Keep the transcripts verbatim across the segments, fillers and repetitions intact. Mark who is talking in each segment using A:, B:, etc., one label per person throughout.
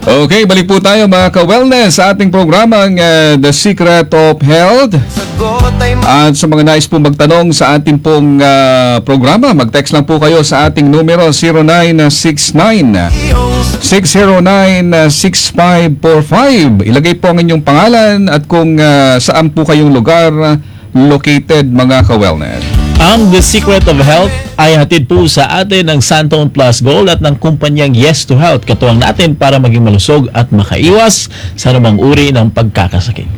A: Okay, balik po tayo mga ka-wellness sa ating programang uh, The Secret of Health. At sa mga nais po magtanong sa ating pong uh, programa, mag-text lang po kayo sa ating numero zero nine six nine, six zero nine, six five four five. Ilagay po ang inyong pangalan at kung uh, saan po kayong lugar located mga ka-wellness.
B: Ang The Secret of Health ay hatid po sa atin ng Santon Plus Gold at ng kumpanyang Yes to Health. Katuwang natin para maging malusog at makaiwas sa anumang uri ng pagkakasakit.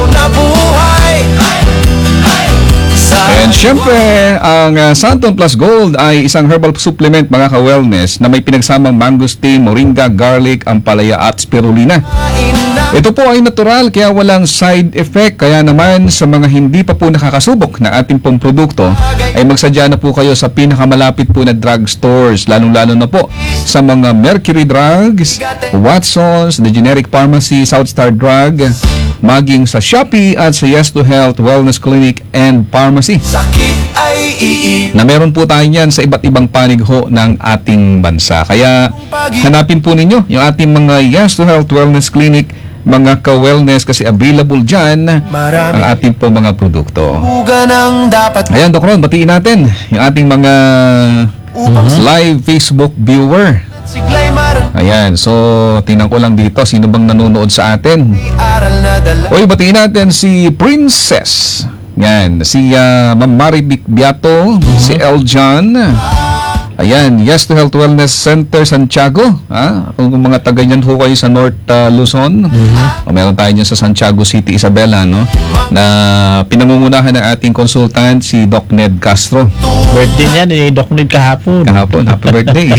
A: And syempre, ang uh, Santon Plus Gold ay isang herbal supplement mga ka-wellness na may pinagsamang mangosteen, moringa, garlic, ampalaya at spirulina. Ito po ay natural kaya walang side effect. Kaya naman sa mga hindi pa po nakakasubok na ating pong produkto ay magsadya na po kayo sa pinakamalapit po na drugstores, lalong-lalo na po sa mga Mercury Drugs, Watsons, The Generic Pharmacy, Southstar Drug, maging sa Shopee at sa Yes to Health Wellness Clinic and Pharmacy na meron po tayo yan sa iba't ibang panig ho ng ating bansa. Kaya hanapin po ninyo yung ating mga Yes to Health Wellness Clinic mga ka-wellness kasi available dyan ang ating po mga produkto. Ayan, Doc Ron, batiin natin yung ating mga live Facebook viewer. Ayan, so tingnan ko lang dito sino bang nanonood sa atin. Uy, batiin natin si Princess. Yan, si uh, Ma'am Maribic Biato, si Eljan. Ayan, Yes to Health Wellness Center Santiago. Ha? Kung mga taga niyan ho kayo sa North uh, Luzon, mm-hmm. o meron tayo niyan sa Santiago City, Isabela, no? Na pinangungunahan ng ating consultant si Doc Ned Castro.
B: Birthday niya ni Doc Ned kahapon.
A: Kahapon, happy birthday.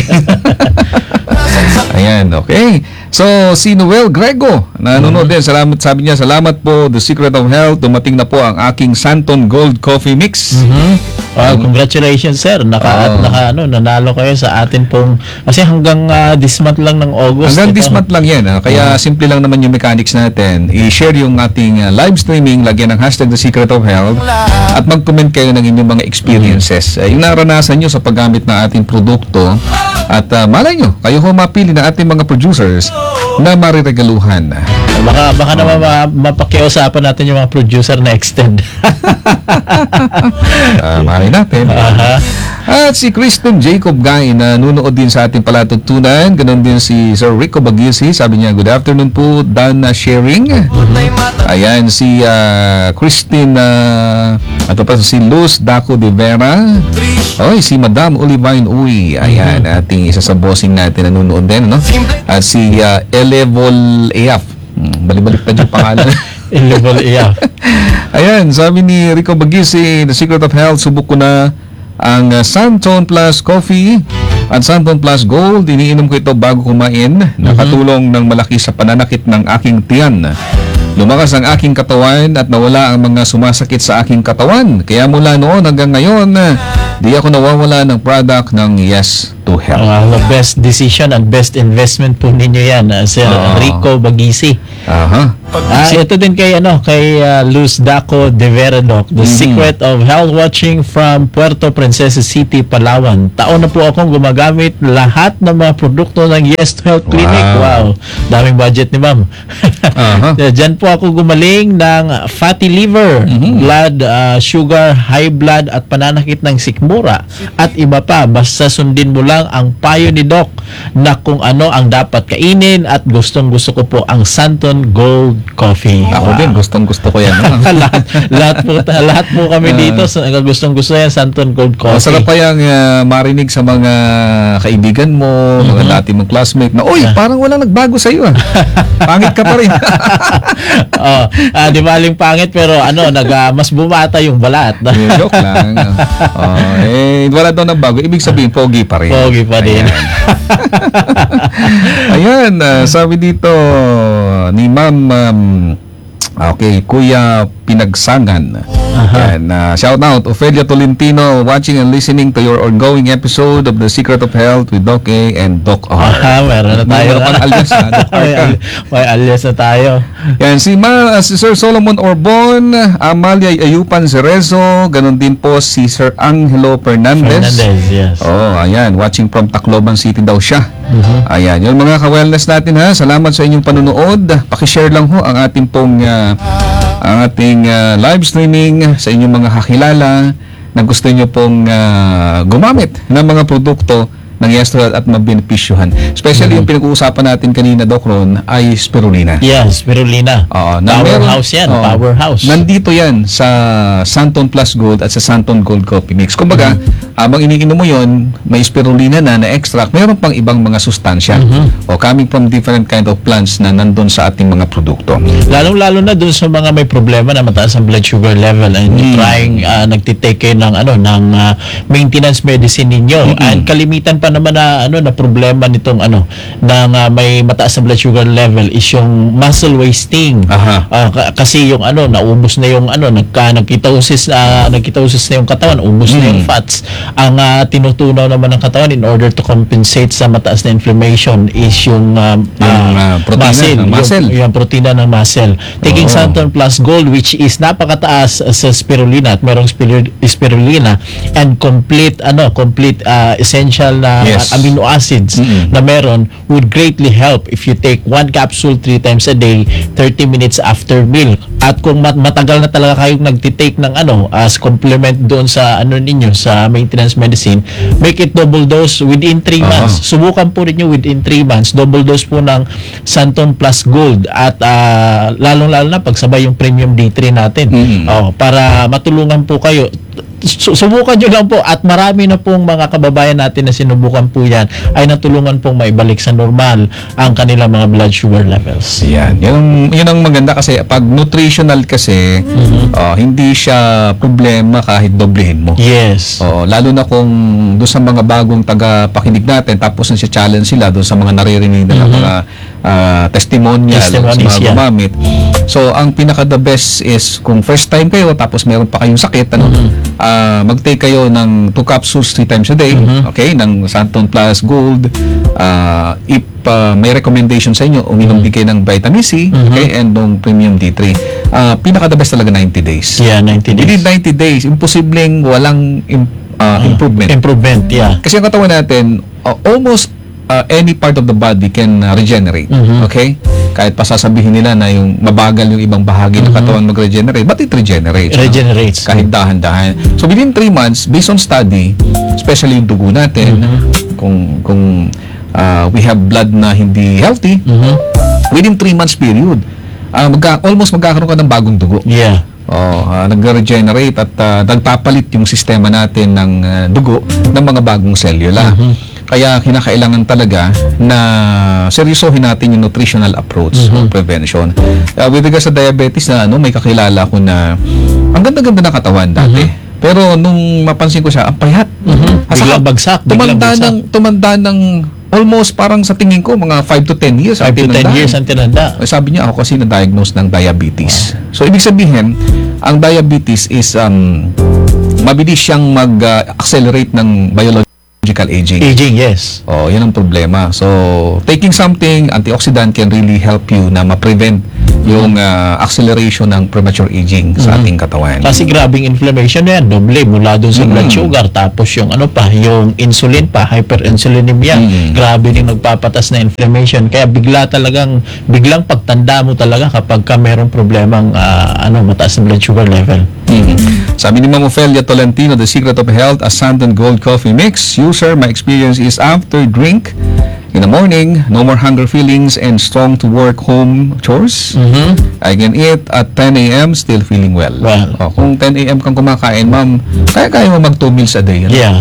A: Ayan, okay. So, si Noel Grego, nanonood mm-hmm. din. Salamat, sabi niya, salamat po, The Secret of Health. Dumating na po ang aking Santon Gold Coffee Mix.
B: Mm-hmm. Wow, congratulations sir. Naka, uh, at naka ano, nanalo kayo sa atin pong kasi hanggang uh, this month lang ng August.
A: Hanggang
B: ito.
A: this month lang yan. Ha? Kaya uh, simple lang naman yung mechanics natin. I-share yung ating uh, live streaming, lagyan ng hashtag The Secret of Health at mag-comment kayo ng inyong mga experiences. Uh, yung naranasan nyo sa paggamit ng ating produkto at uh, malay nyo, kayo ho mapili ng ating mga producers na mariregaluhan.
B: Baka, baka naman ma mapakiusapan natin yung mga producer na extend.
A: uh, malay natin.
B: Uh-huh.
A: At si Kristen Jacob Guy na nunood din sa ating palatugtunan. Ganon din si Sir Rico Bagisi. Sabi niya, good afternoon po, Dana Sharing. Mm-hmm. Ayan, si uh, Christine, uh, ato pa si Luz Daco de Vera. Oy, si Madam Olivine Uy. Ayan, mm-hmm. ating isa sa bossing natin na nunood din. No? At si uh, Elevol A F. Hmm, balik-balik na yung pangalan.
B: Elevol A F.
A: Ayan, sabi ni Rico Bagisi, The Secret of Health, subok ko na ang uh, Santon Plus Coffee at Santon Plus Gold. Iniinom ko ito bago kumain. Nakatulong ng malaki sa pananakit ng aking tiyan. Lumakas ang aking katawan at nawala ang mga sumasakit sa aking katawan. Kaya mula noon hanggang ngayon, di ako nawawala ng product ng Yes to Health.
B: Uh, the best decision and best investment po ninyo yan, uh, Sir uh, Rico Bagisi.
A: Aha.
B: Ah, ito din kay ano kay uh, Luz Daco de Veredoc, The mm-hmm. Secret of Health Watching from Puerto Princesa City, Palawan. Taon na po akong gumagamit lahat ng mga produkto ng Yes to Health Clinic. Wow, wow. Daming budget ni ma'am. Uh-huh. Diyan po ako gumaling ng fatty liver, mm-hmm. blood uh, sugar, high blood at pananakit ng sikmura at iba pa. Basta sundin mo lang ang payo ni Doc na kung ano ang dapat kainin at gustong gusto ko po ang Santon Gold Coffee.
A: Ako wow. din, gustong gusto ko yan.
B: lahat, lahat po lahat po kami uh, dito sa gustong gusto yan Santon Gold Coffee.
A: Masarap pa yung uh, marinig sa mga kaibigan mo, mm-hmm. mga dati mong classmate na, uy, parang walang nagbago sa iyo. Ah. Pangit ka pa rin.
B: oh, uh, di maling pangit pero ano, nag uh, mas bumata yung balat.
A: eh, joke lang. Oh, eh wala daw nagbago. Ibig sabihin pogi pa rin.
B: Pogi pa din.
A: Ayan, Ayan uh, sabi dito ni Ma'am um, okay, Kuya Pinagsangan.
B: Aha.
A: Yan, uh, shout out Ofelia Tolentino, watching and listening to your ongoing episode of The Secret of Health with Doc A and Doc R.
B: Ah, meron na tayo.
A: Meron pang alias, ha, Doc R
B: may,
A: ka.
B: al- may alias na tayo.
A: Yan, si, Ma, uh, si Sir Solomon Orbon, Amalia Ayupan Cerezo, ganun din po si Sir Angelo Fernandez.
B: Fernandez, yes.
A: Oh, ayan, watching from Tacloban City daw siya. Ayan, yung mga ka-wellness natin ha, salamat sa inyong panunood. Paki-share lang ho ang ating pong uh, ang ating uh, live streaming sa inyong mga kakilala na gusto niyo pong uh, gumamit ng mga produkto ng Yesterad at mabenepisyuhan. Especially yung pinag-uusapan natin kanina, Doc Ron, ay spirulina.
B: Yes, spirulina.
A: Oo, na
B: Powerhouse
A: meron-
B: yan,
A: oo.
B: powerhouse.
A: Nandito yan sa Santon Plus Gold at sa Santon Gold Coffee Mix. Kumbaga,
B: Mm-hmm.
A: habang iniinom mo yon, may spirulina na na extract, meron pang ibang mga sustansya
B: Mm-hmm.
A: o coming from different kind of plants na nandun sa ating mga produkto.
B: Lalong-lalo na dun sa mga may problema na mataas ang blood sugar level and
A: Mm.
B: trying uh, nagtitake kayo ng ano ng uh, maintenance medicine ninyo.
A: Mm-mm.
B: And kalimitan pa naman na ano na problema nitong ano ng uh, may mataas na blood sugar level is yung muscle wasting.
A: Aha.
B: Ah, ka- kasi yung ano naubos na yung ano nagka nagketosis uh, nagketosis na yung katawan, ubos na yung
A: Mm.
B: fats. Ang uh, tinutunaw naman ng katawan in order to compensate sa mataas na inflammation is yung uh,
A: Yung,
B: uh,
A: uh, protina
B: muscle,
A: ng
B: yung-
A: muscle.
B: yung protina ng muscle. Taking
A: Oo.
B: Santon Plus Gold, which is napakataas uh, sa spirulina at merong spiru- spirulina and complete ano complete uh, essential na
A: Yes.
B: amino acids
A: Mm-mm.
B: na meron would greatly help if you take one capsule three times a day, thirty minutes after meal. At kung mat- matagal na talaga kayong nagtitake ng ano as complement doon sa ano ninyo sa maintenance medicine, make it double dose within three
A: Aha.
B: months. Subukan po rin nyo within three months, double dose po ng Santon Plus Gold at ah, lalong-lalo na pagsabay yung Premium D three natin.
A: Mm.
B: Oh, para matulungan po kayo. Su- Subukan nyo lang po at marami na pong mga kababayan natin na sinubukan po yan ay natulungan pong maibalik sa normal ang kanilang mga blood sugar levels.
A: Yan. Yun, ang- yun ang maganda kasi pag nutritional kasi,
B: Mm-hmm.
A: ah, hindi siya problema kahit doblehin mo.
B: Yes.
A: Oo, lalo na kung doon sa mga bagong taga-pakinig natin tapos na siya challenge sila doon sa mga naririnig na mga ah, testimonial sa
B: Testimonies,
A: mga
B: yeah.
A: gumamit. So, ang pinaka the best is kung first time kayo tapos meron pa kayong sakit, ano, ah, mag-take kayo ng two capsules three times a day, okay, ng Santon Plus Gold. Ah, if ah, may recommendation sa inyo, uminom din kayo ng vitamin C, okay, and ng Premium D three. Ah, pinaka the best talaga ninety days.
B: Yeah, ninety
A: Within
B: days.
A: ninety days, imposibleng walang im- ah, improvement.
B: Improvement, yeah.
A: Kasi ang katawan natin, uh, almost uh, any part of the body can uh, regenerate.
B: Mhm.
A: Okay? Kahit pa sasabihin nila na yung mabagal yung ibang bahagi ng katawan mag-regenerate, but it regenerates. ano?
B: Regenerates.
A: Kahit dahan-dahan. So within three months, based on study, especially yung dugo natin, kung kung uh, we have blood na hindi healthy,
B: Mhm.
A: within three months period, uh, magka, almost magkakaroon ka ng bagong dugo.
B: Yeah.
A: Oh, uh, nagre-regenerate at uh, nagpapalit yung sistema natin ng uh, dugo ng mga bagong selula. Kaya kinakailangan talaga na seryosohin natin yung nutritional approach of prevention. Uh, with regards sa diabetes na ano, may kakilala ko na ang ganda-ganda ng katawan dati. Pero nung mapansin ko siya, ang payat. At saka,
B: Biglang bagsak, biglang
A: tumanda
B: bagsak.
A: ng tumanda ng almost parang sa tingin ko mga five to ten years.
B: five
A: ang
B: to ten
A: tinandaan.
B: years ang tinanda.
A: Eh, Sabi niya ako kasi na-diagnose ng diabetes. So, ibig sabihin, ang diabetes is um, mabilis siyang mag-accelerate ng biological aging.
B: Aging, yes.
A: Oh, yun ang problema. So, taking something, antioxidant can really help you na ma-prevent yung uh, acceleration ng premature aging sa ating katawan.
B: Kasi grabing inflammation yan, doble mula dun sa blood sugar, tapos yung ano pa, yung insulin pa, hyperinsulinemia,
A: Mm.
B: grabe din nagpapatas na inflammation. Kaya bigla talagang, biglang pagtanda mo talaga kapag ka merong problemang ah, ano, mataas na blood sugar level.
A: Mhm. Sabi ni Ma'am Ofelia Tolentino, The Secret of Health, a Santon Gold Coffee Mix. User, my experience is after drink, in the morning, no more hunger feelings and strong to work home chores.
B: Mhm.
A: I can eat at ten a.m. still feeling well.
B: Well.
A: Oh, kung ten a.m. kang kumakain, ma'am, kaya-kaya mo mag two meals a day. Ano?
B: Yeah.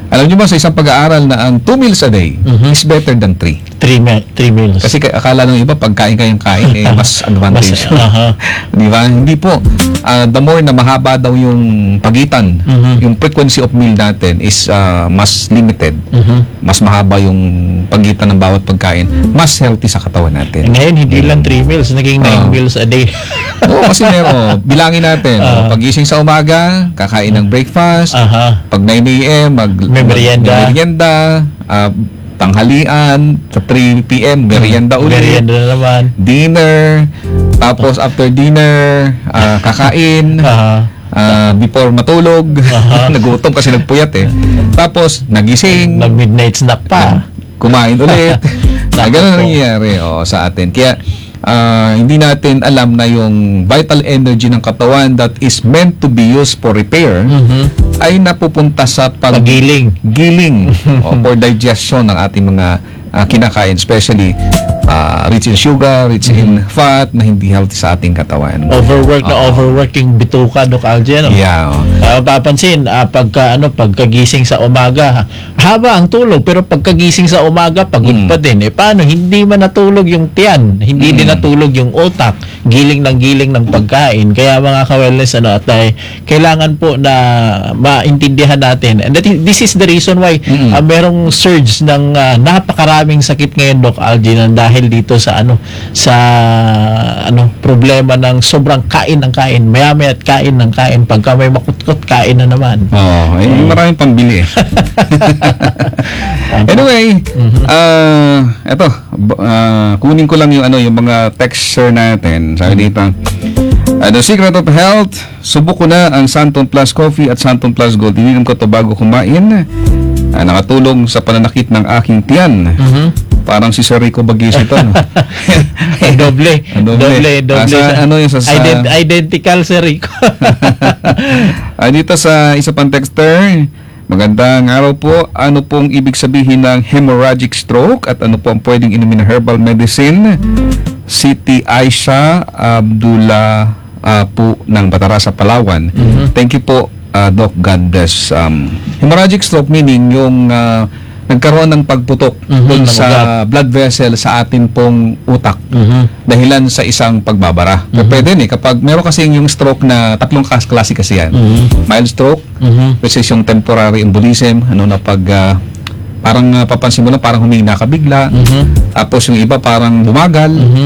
A: Alam niyo ba sa isang pag-aaral na ang two meals a day
B: Mhm.
A: is better than three.
B: Three, me- three meals.
A: Kasi ka- akala ng iba, pagkain kayong kain, eh, mas advantage.
B: Mas, aha.
A: Di ba? Hindi po. Ah, the more na mahaba daw yung pagitan,
B: Mhm.
A: yung frequency of meal natin is ah, mas limited.
B: Mhm.
A: Mas mahaba yung pagitan ng bawat pagkain. Mas healthy sa katawan natin.
B: Ngayon, hindi lang three meals, naging nine
A: Ah.
B: meals a day.
A: Oo, kasi meron. Bilangin natin.
B: Ah.
A: oh, pagising sa umaga, kakain ng breakfast.
B: Aha.
A: Pag nine a.m., mag,
B: May merienda.
A: mag- merienda, ah, tanghalian, sa three p.m., merienda ulit.
B: Merienda na naman.
A: Dinner, tapos after dinner, ah, kakain,
B: Aha.
A: ah, before matulog,
B: Aha.
A: nagutom kasi nagpuyat eh. Tapos, nagising,
B: Nag-midnight snack pa.
A: kumain ulit. na
B: Naku
A: ganun
B: po.
A: ang nangyayari oh, sa atin. Kaya, ah, hindi natin alam na yung vital energy ng katawan that is meant to be used for repair
B: Mhm.
A: ay napupunta sa pag
B: Pagiling.
A: giling o for digestion ng ating mga ah, kinakain, especially ah, rich in sugar, rich in fat na hindi healthy sa ating katawan.
B: Overwork na
A: Oo.
B: overworking bituka, Doc Algie, no?
A: Yeah. oh.
B: Ah, papansin, ah, pagka ano, pagkagising sa umaga, haba ang tulog, pero pagkagising sa umaga, pagod
A: Mm.
B: pa din. Eh, paano? Hindi man natulog yung tiyan, hindi din
A: Mm.
B: natulog yung utak, giling ng giling ng pagkain. Kaya mga ka-wellness, ano, at ay, kailangan po na maintindihan natin. And that is, this is the reason why
A: Mm.
B: ah, merong surge ng ah, napakaraming sakit ngayon, Doc Algie, na dahil dito sa ano, sa ano, problema ng sobrang kain ng kain, maya-maya at kain ng kain, pagka may makutkot, kain na naman.
A: Oh, eh, maraming pambili eh. Anyway, ah eto, b- ah, kunin ko lang yung ano, yung mga texture natin. Sabi dito, ah, the secret of health, subok ko na ang Santon Plus Coffee at Santon Plus Gold. Ininom ko to bago kumain. Ah, nakatulong sa pananakit ng aking tiyan.
B: Mhm.
A: Parang si Sir Rico Bagis ito. No?
B: doble,
A: Ang doble.
B: doble, doble.
A: Ah, sa ano yung sa- sa-
B: Ident- identical si Rico.
A: Ah, dito sa isa pang texter, magandang araw po. Ano pong ibig sabihin ng hemorrhagic stroke at ano po ang pwedeng inumin na herbal medicine? Siti Aisha Abdullah ah, po ng Batarasa, Palawan.
B: Mhm.
A: Thank you po, ah, Doc. God bless. Um, hemorrhagic stroke meaning yung ah, nagkaroon ng pagputok
B: Mhm,
A: dun
B: ng
A: sa
B: ugat.
A: blood vessel sa atin pong utak
B: Mhm.
A: dahilan sa isang pagbabara. Pero pwede eh, kapag meron kasi yung stroke na tatlong kas- klase kasi yan.
B: Mhm.
A: Mild stroke,
B: Mhm.
A: which is yung temporary embolism, ano na pag ah, parang ah, papansin mo na parang humina ka bigla.
B: Mhm.
A: Tapos yung iba parang bumagal.
B: Mhm.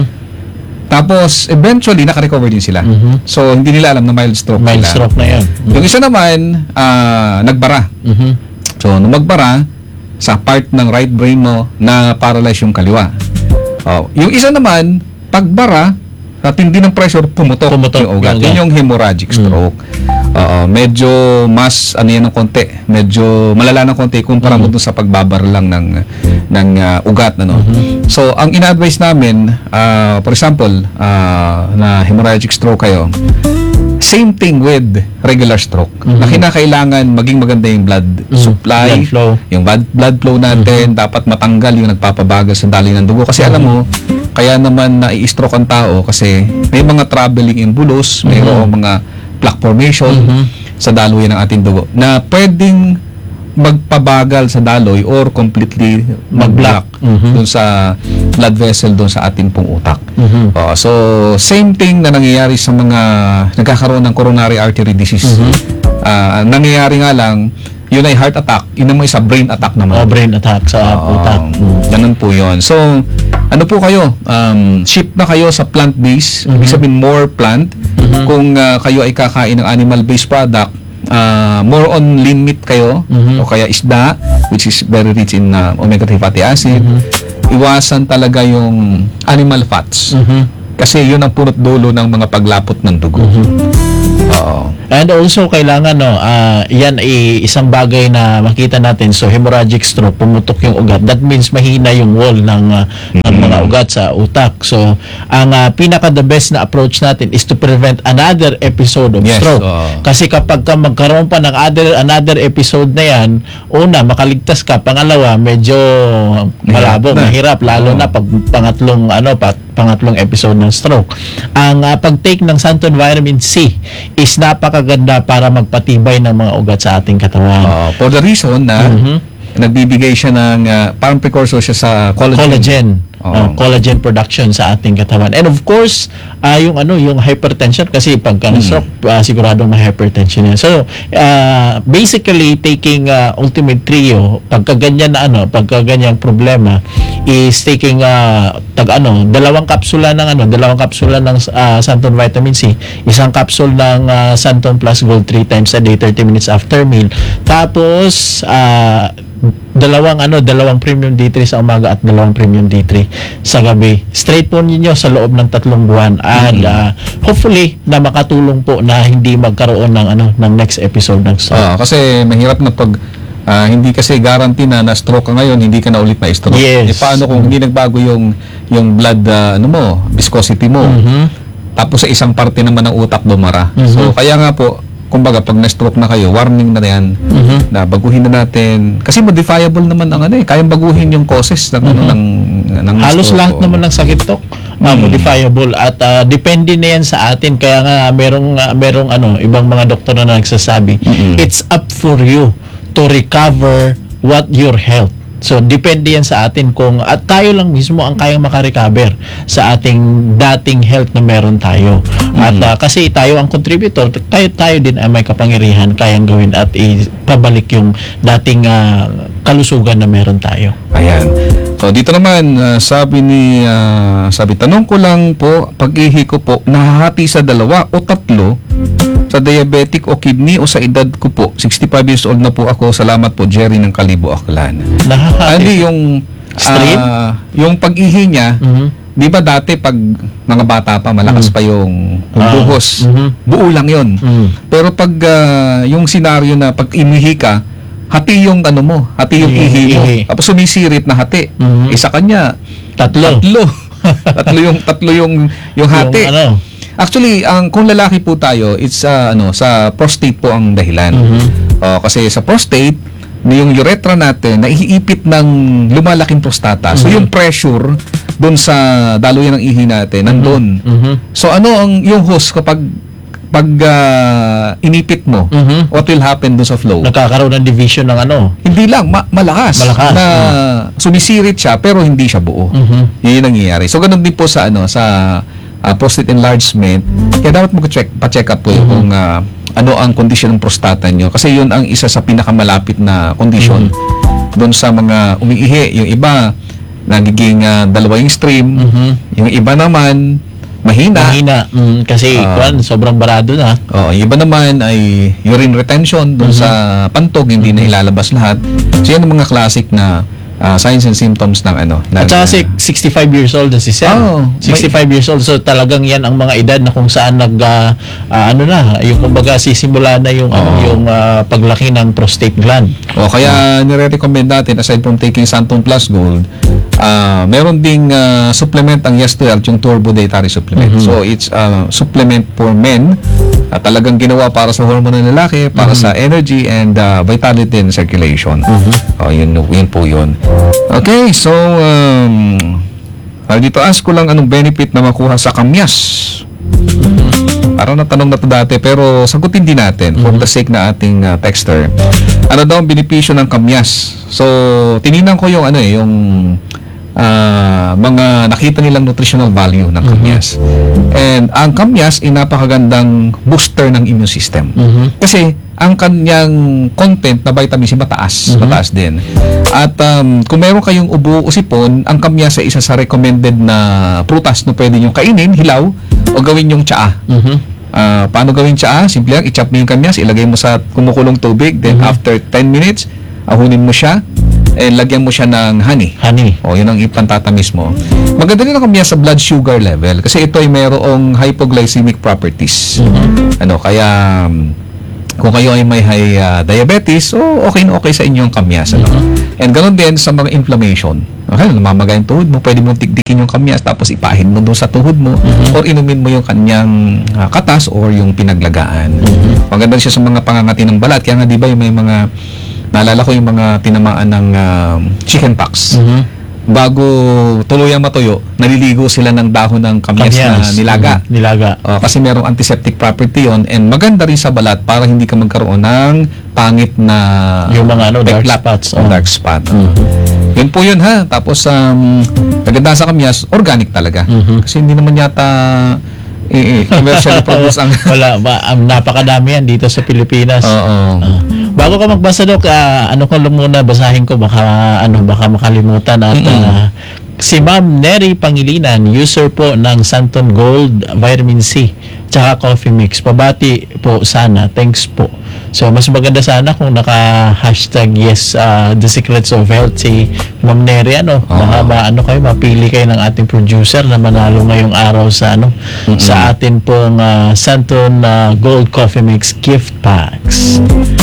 A: Tapos eventually naka-recover din sila.
B: Mhm.
A: So hindi nila alam na mild stroke
B: Mild
A: nila.
B: stroke na yan.
A: Yung isa naman ah, nagbara.
B: Mhm.
A: So nung magbara sa part ng right brain mo na paralyze yung kaliwa. Oh, yung isa naman pagbara sa tindi ng pressure pumutok,
B: Pumutok
A: yung ugat.
B: yung ugat.
A: Yun yung hemorrhagic stroke. Oo, medyo mas ano yan ng konti, medyo malala ng konti kumpara mo dun sa pagbabar lang ng ng ah, ugat ano. So ang ina-advise namin ah, for example ah, na hemorrhagic stroke kayo, same thing with regular stroke. Na kinakailangan maging maganda yung blood supply,
B: Blood flow.
A: yung blood, blood flow natin, dapat matanggal yung nagpapabagal sa daloy ng dugo. Kasi alam mo, kaya naman na-i-stroke ang tao kasi may mga traveling embolus, mayroong mga plaque formation sa daloy ng ating dugo na pwedeng magpabagal sa daloy or completely mag-block
B: Mhm.
A: dun sa blood vessel dun sa ating pong utak.
B: Mhm.
A: Oh, so, same thing na nangyayari sa mga nagkakaroon ng coronary artery disease. Ah, ang nangyayari nga lang, yun ay heart attack, yun naman isa brain attack naman.
B: Oh, brain attack sa
A: Oo,
B: utak.
A: ganun po yun. So, ano po kayo? Um, shift na kayo sa plant-based, ibig sabihin more plant. Kung ah, kayo ay kakain ng animal-based product, ah, more on lean meat kayo,
B: Mhm.
A: o kaya isda, which is very rich in ah, omega three fatty acid. Iwasan talaga yung animal fats.
B: Mhm.
A: Kasi yun ang punot dulo ng mga paglapot ng dugo. Oo.
B: And also kailangan no, ah, yan ay isang bagay na makita natin. So hemorrhagic stroke, pumutok yung ugat. That means mahina yung wall ng ah, ng mga ugat sa utak. So ang ah, pinaka the best na approach natin is to prevent another episode of
A: Yes,
B: stroke.
A: oo.
B: Kasi kapag ka magkaroon pa ng other another episode na yan, una makaligtas ka, pangalawa medyo malabo,
A: na.
B: mahirap lalo
A: Oo.
B: na pag pangatlong ano pa pangatlong episode ng stroke. Ang uh, pag-take ng Santon Vitamin C is napakaganda para magpatibay ng mga ugat sa ating katawan.
A: Uh, for the reason na
B: Mhm.
A: nagbibigay siya ng uh, parang precursor siya sa collagen.
B: Collagen.
A: Oo.
B: Uh, collagen production sa ating katawan. And of course, uh, yung ano, yung hypertension kasi pagka
A: Hmm.
B: stroke, uh, siguradong may hypertension yan. So, uh, basically taking uh, Ultimate Trio, pagka ganyan na ano, pagka ganyang problema is taking uh, tag ano, dalawang kapsula ng ano, dalawang kapsula ng uh, Santon Vitamin C, isang capsule ng uh, Santon Plus Gold three times a day, thirty minutes after meal. Tapos uh, dalawang ano, dalawang premium D three sa umaga at dalawang premium D three sa gabi. Straight po ninyo sa loob ng tatlong buwan and uh, hopefully na makatulong po na hindi magkaroon ng ano ng next episode ng stroke.
A: Ah, kasi mahirap na pag ah, hindi kasi guarantee na na-stroke ka ngayon, hindi ka na ulit ma-stroke.
B: Yes.
A: Eh, paano kung hindi nagbago yung yung blood ah, ano mo, viscosity mo?
B: Mhm.
A: Tapos sa isang parte naman ng utak bumara.
B: Mhm.
A: So kaya nga po, kumbaga pag na-stroke na kayo, warning na yan
B: Mhm.
A: na baguhin na natin. Kasi modifiable naman ang ano eh, kayang baguhin yung causes ng ano
B: Mhm.
A: ng ng
B: Halos
A: stroke.
B: lahat
A: Oo.
B: naman ng sakit to uh,
A: Mm.
B: modifiable at uh, depende na yan sa atin, kaya nga merong uh, merong ano ibang mga doktor na nagsasabi
A: Mm-mm.
B: it's up for you to recover what your health. So depende yan sa atin kung at tayo lang mismo ang kayang makarecover sa ating dating health na meron tayo. At uh, kasi tayo ang contributor, tayo tayo din ay may kapangyarihan kayang gawin at ipabalik yung dating uh, kalusugan na meron tayo.
A: Ayan. So dito naman ah, sabi ni ah, sabi tanong ko lang po, pag-ihi ko po nahahati sa dalawa o tatlo, sa diabetic o kidney o sa edad ko po. sixty-five years old na po ako. Salamat po, Jerry ng Kalibo, Aklan. Hindi yung
B: Stream?
A: ah, yung pag-ihi niya,
B: Mhm.
A: di ba dati pag mga bata pa malakas
B: Mm.
A: pa yung, yung
B: Ah,
A: buhos.
B: mhm.
A: Buo lang 'yon.
B: Mm.
A: Pero pag ah, yung senaryo na pag imihi ka, hati yung ano mo, hati yung
B: Ihi,
A: ihi mo.
B: ihi.
A: Tapos sumisirit na hati.
B: Mhm.
A: Isa kanya,
B: Tatlo.
A: tatlo. tatlo yung tatlo yung yung hati.
B: Yung ano?
A: Actually, ang kung lalaki po tayo, it's ah, ano, sa prostate po ang dahilan.
B: Mhm.
A: Oh, kasi sa prostate, yung urethra natin naiipit ng lumalaking prostata. So
B: Mhm.
A: yung pressure doon sa daluyan ng ihi natin nandun.
B: Mhm.
A: So ano ang yung host kapag pag ah, inipit mo,
B: Mhm.
A: what will happen doon sa flow?
B: Nagkakaroon ng division ng ano.
A: Hindi lang ma- malakas,
B: Malakas,
A: na sumisirit siya pero hindi siya buo.
B: Mhm.
A: Yun yung nangyayari. So ganun din po sa ano sa ah, prostate enlargement. Kaya dapat mag-check pa-check up po
B: Mhm.
A: kung ah, ano ang kondisyon ng prostata nyo kasi yun ang isa sa pinakamalapit na kondisyon
B: Mhm.
A: doon sa mga umiihi. Yung iba nagiging ah, dalawa yung stream,
B: Mhm.
A: yung iba naman mahina.
B: Mahina. Mm, kasi
A: Ah.
B: kwan, sobrang barado na.
A: Oh, yung iba naman ay urine retention doon
B: Mhm.
A: sa pantog, hindi na ilalabas lahat. So yan ang mga classic na ah, signs and symptoms ng ano. ng,
B: At saka
A: ah,
B: si sixty-five years old na si Sam.
A: Oh,
B: sixty-five years old. So talagang yan ang mga edad na kung saan nag ah, ah, ano na, yung kumbaga sisimula na yung ano,
A: Oo.
B: yung ah, paglaki ng prostate gland.
A: O kaya nire-recommend natin aside from taking Santon Plus Gold, ah meron ding ah, supplement ang Yes twelve, yung Turbo Dietary Supplement.
B: Mhm.
A: So it's a supplement for men. At talagang ginawa para sa hormone ng lalaki, para
B: Mhm.
A: sa energy and ah, vitality and circulation.
B: Mhm.
A: Oh, yun, yun po yun. Okay, so um, ah, dito ask ko lang anong benefit na makuha sa kamyas. Parang natanong na to dati pero sagutin din natin for
B: Mhm.
A: the sake na ating ah, texter. Ano daw ang benepisyo ng kamyas? So, tininan ko yung ano eh, yung ah, mga nakita nilang nutritional value ng kamyas. And ang kamyas ay napakagandang booster ng immune system.
B: Mhm.
A: Kasi ang kanyang content na vitamin C mataas,
B: Mhm.
A: mataas din. At um, kung meron kayong ubo o sipon, ang kamyas ay isa sa recommended na prutas na pwede nyo kainin, hilaw, o gawin yung tsaa.
B: Mhm.
A: Ah, paano gawin tsaa? Simple lang, i-chop mo yung kamyas, ilagay mo sa kumukulong tubig, then
B: Mhm.
A: after ten minutes, ahunin mo siya, and lagyan mo siya ng honey.
B: Honey.
A: O, yun ang ipantatamis mo. Maganda din ang kamyas sa blood sugar level kasi ito ay mayroong hypoglycemic properties.
B: Mhm.
A: Ano, kaya um, kung kayo ay may high ah, diabetes, so okay na okay sa inyo ang kamyas. Ano? And ganoon din sa mga inflammation. Okay, namamaga yung tuhod mo, pwede mong tiktikin yung kamyas tapos ipahin mo doon sa tuhod mo
B: Mhm.
A: or inumin mo yung kanyang ah, katas or yung pinaglagaan.
B: Mhm.
A: Maganda siya sa mga pangangati ng balat. Kaya nga di ba yung may mga naalala ko yung mga tinamaan ng um, chicken pox.
B: Mhm.
A: bago tuluyang matuyo, naliligo sila ng dahon ng kamyas, na
B: Kamyas.
A: nilaga.
B: Mhm. Nilaga.
A: Oh, kasi merong antiseptic property yon, and maganda rin sa balat para hindi ka magkaroon ng pangit na
B: Yung mga ano, dark
A: peklat
B: spots.
A: o
B: Oh.
A: dark spot.
B: Mhm.
A: Yun po yun ha. Tapos um, maganda sa kamyas, organic talaga.
B: Mhm.
A: Kasi hindi naman yata eh, eh, commercially produced ang
B: Wala, ba, um, napakadami yan dito sa Pilipinas.
A: Oo.
B: Ah. Bago ka magbasa, Dok, ah, ano ko lang muna, basahin ko, baka, ano, baka makalimutan. At
A: Mm-mm.
B: ah, si Ma'am Neri Pangilinan, user po ng Santon Gold Vitamin C tsaka coffee mix. Pabati po sana. Thanks po. So, mas maganda sana kung naka-hashtag yes, ah, the secrets of health si Ma'am Neri. Ano,
A: Oo.
B: baka ba, ano kayo, mapili kayo ng ating producer na manalo ngayong araw sa, ano,
A: Mm-mm.
B: sa atin pong ah, Santon ah, Gold Coffee Mix gift packs.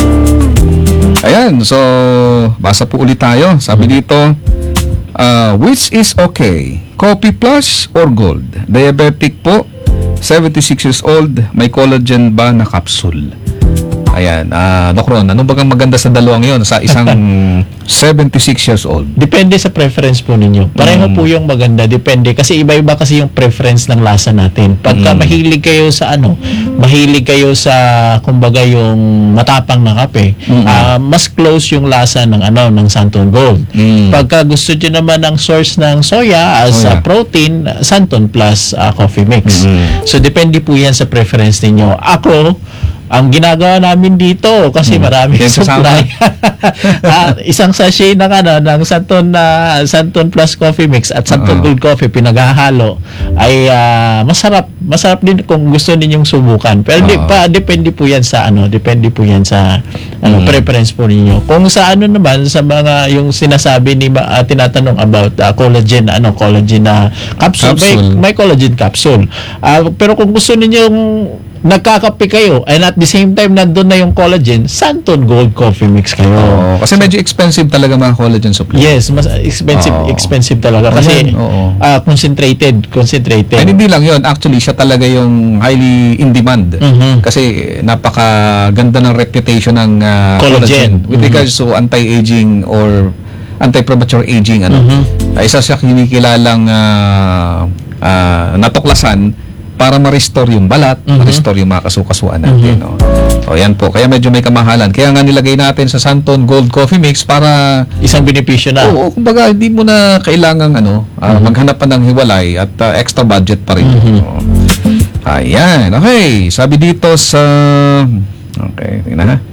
A: Ayan, so basa po ulit tayo. Sabi dito, uh, which is okay? Coffee plus or gold? Diabetic po, seventy-six years old, may collagen ba na capsule? Ayan, ah, Doc Ron, ano bagang maganda sa dalawang yon sa isang seventy-six years old?
B: Depende sa preference po ninyo. Pareho
A: Mm.
B: po yung maganda. Depende. Kasi iba-iba kasi yung preference ng lasa natin. Pagka
A: Mm.
B: mahilig kayo sa ano, mahilig kayo sa, kumbaga, yung matapang na kape,
A: Mm.
B: ah, mas close yung lasa ng ano, ng Santon Gold.
A: Mm.
B: Pagka gusto nyo naman ng source ng soya as
A: Soya.
B: a protein, Santon Plus ah, coffee mix.
A: Mm.
B: So, depende po yan sa preference ninyo. Ako, ang ginagawa namin dito, kasi marami
A: Yan kasama.
B: supply. Ah, isang sachet ng ano ng Santon na Santon Plus Coffee Mix at Santon
A: Oo.
B: Gold Coffee pinaghahalo ay ah, masarap masarap din kung gusto ninyong subukan. Pero di
A: Oo.
B: pa depende po 'yan sa ano, depende po 'yan sa ano
A: Mm.
B: preference po ninyo. Kung sa ano naman sa mga yung sinasabi ni ah, tinatanong about ah, collagen ano collagen na capsule,
A: Capsule.
B: May, may collagen capsule. Ah, pero kung gusto ninyong nagkakape kayo and at the same time nandun na yung collagen, Santon Gold Coffee Mix kayo.
A: Oo, kasi medyo expensive talaga mga collagen supplement.
B: Yes, mas expensive
A: Oo.
B: expensive talaga kasi
A: Ayan, oo.
B: ah, concentrated, concentrated.
A: And hindi lang yun, actually siya talaga yung highly in demand.
B: Mhm.
A: Kasi napakaganda ng reputation ng ah,
B: Collagen.
A: collagen with
B: Mhm.
A: regards to anti-aging or anti-premature aging, ano.
B: Mhm.
A: Ay, isa siya kinikilalang ah, ah, natuklasan para ma-restore yung balat,
B: Mhm.
A: ma-restore yung mga kasukasuan natin.
B: Mhm.
A: No? O yan po, kaya medyo may kamahalan. Kaya nga nilagay natin sa Santon Gold Coffee Mix para
B: Isang benepisyo na.
A: Oo, kumbaga hindi mo na kailangang ano, ah, maghanap pa ng hiwalay at ah, extra budget pa rin.
B: Mhm.
A: Oo. Ayan, okay. Sabi dito sa okay, tingnan ha.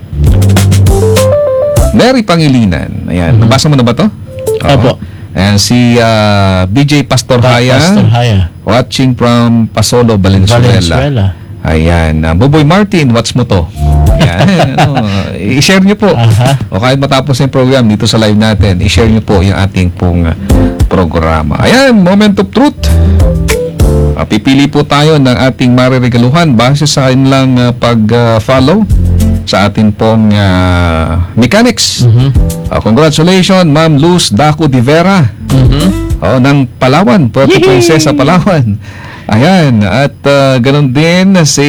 A: Mary Pangilinan. Ayan,
B: Mhm.
A: nabasa mo na ba to? Oo.
B: Opo.
A: Ayan, si ah, B J Pastor Haya,
B: Pastor Haya.
A: watching from Pasolo, Valenzuela.
B: Valenzuela.
A: Ayan, uh, Boboy Martin, what's mo to? Ayan, ano, i-share nyo po.
B: Aha.
A: O kahit matapos yung program dito sa live natin, i-share nyo po yung ating pong uh, programa. Ayan, Moment of Truth. Uh, pipili po tayo ng ating mariregaluhan base sa kanilang uh, pag-follow sa ating pong uh, mechanics.
B: Mhm.
A: Uh, congratulations, Ma'am Luz Daco de Vera.
B: Mhm.
A: Oh, ng Palawan, Puerto
B: Yay!
A: Princesa, Palawan. Ayan, at uh, ganun din si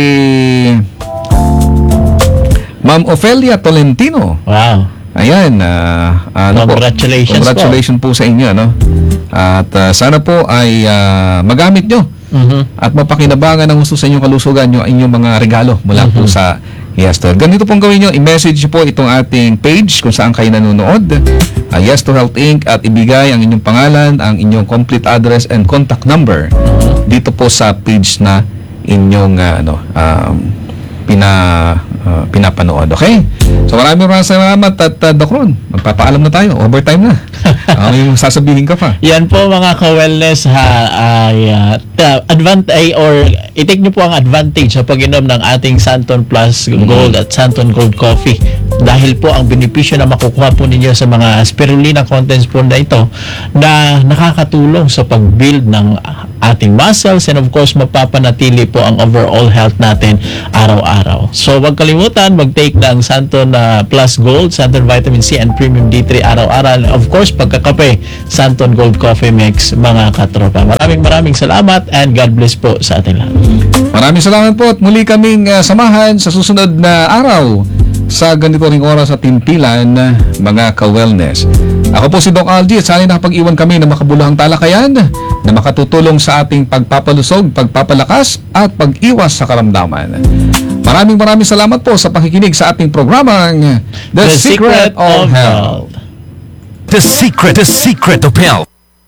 A: Ma'am Ofelia Tolentino.
B: Wow.
A: Ayan, uh, ano po?
B: Congratulations po.
A: Congratulations po. sa inyo, no? At uh, sana po ay uh, magamit nyo
B: Mhm.
A: at mapakinabangan ng gusto sa inyong kalusugan nyo ang inyong mga regalo mula po sa Yes to Health. Ganito pong gawin nyo, i-message nyo po itong ating page kung saan kayo nanonood, uh, Yes to Health Incorporated, at ibigay ang inyong pangalan, ang inyong complete address and contact number dito po sa page na inyong uh, ano um, pina uh, pinapanood. Okay? So maraming maraming salamat at uh, Doc Ron, magpapaalam na tayo. Overtime na. Ano yung sasabihin ka pa?
B: Yan po mga ka-wellness ha, ay uh, advantage or i-take nyo po ang advantage sa pag-inom ng ating Santon Plus Gold at Santon Gold Coffee. Dahil po ang benepisyo na makukuha po ninyo sa mga spirulina contents po na ito na nakakatulong sa pag-build ng ating muscles and of course mapapanatili po ang overall health natin araw-araw. So wag kalimutan mag-take ng Santon uh, Plus Gold, Santon Vitamin C and Premium D three araw-araw. Of course pagkakape, Santon Gold Coffee Mix mga katropa. Maraming maraming salamat and God bless po sa ating lahat.
A: Maraming salamat po at muli kaming uh, samahan sa susunod na araw sa ganito ring oras sa Tintilan, mga ka-wellness. Ako po si Doc Algie at sana nakapag-iwan kami ng makabuluhang talakayan na makatutulong sa ating pagpapalusog, pagpapalakas at pag-iwas sa karamdaman. Maraming maraming salamat po sa pakikinig sa ating programang The, Secret, of Health.
C: The Secret, The Secret of Health.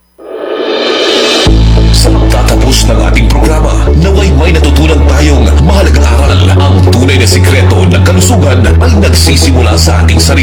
D: Sa pagtatapos ng ating programa, naway may natutunan tayong mahalagang aral. Ang tunay na sikreto ng kalusugan ay nagsisimula sa ating sarili.